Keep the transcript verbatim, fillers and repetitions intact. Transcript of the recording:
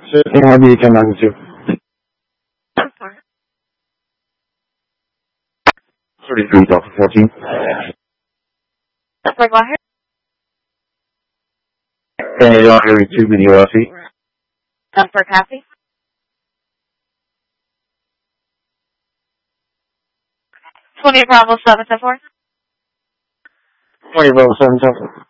Certainly happy to come on to. thirty-three Delta fourteen. That's right, go ahead. And uh, area two video L C. That's for copy. twenty Bravo seven seven four. twenty Bravo seven seven.